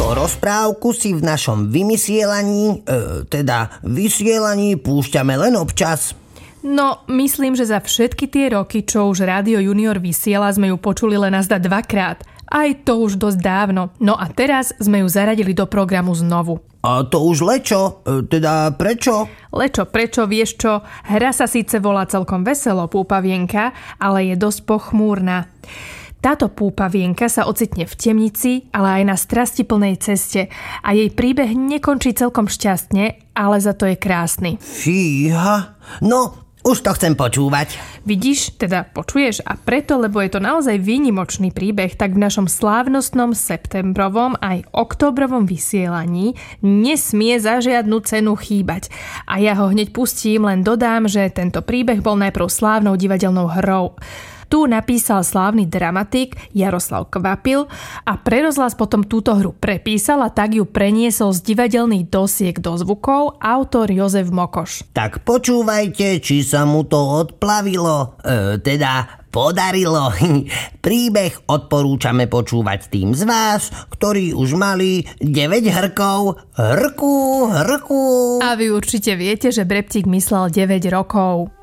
Túto rozprávku si v našom vysielaní púšťame len občas. No, myslím, že za všetky tie roky, čo už Rádio Junior vysiela, sme ju počuli len azda 2-krát. Aj to už dosť dávno. No a teraz sme ju zaradili do programu znovu. A to už Lečo? Prečo? Lečo, prečo, vieš čo? Hra sa síce volá celkom veselo, Púpavienka, ale je dosť pochmúrna. Táto púpavienka sa ocitne v temnici, ale aj na strastiplnej ceste a jej príbeh nekončí celkom šťastne, ale za to je krásny. Fíha, no už to chcem počúvať. Vidíš, teda počuješ, a preto, lebo je to naozaj výnimočný príbeh, tak v našom slávnostnom septembrovom aj októbrovom vysielaní nesmie za žiadnu cenu chýbať. A ja ho hneď pustím, len dodám, že tento príbeh bol najprv slávnou divadelnou hrou. Tu napísal slávny dramatik Jaroslav Kvapil a pre rozhlas potom túto hru prepísal a tak ju preniesol z divadelných dosiek do zvukov autor Jozef Mokoš. Tak počúvajte, či sa mu to odplavilo, podarilo. Príbeh odporúčame počúvať tým z vás, ktorí už mali 9 hrkov. Hrku. A vy určite viete, že Breptík myslel 9 rokov.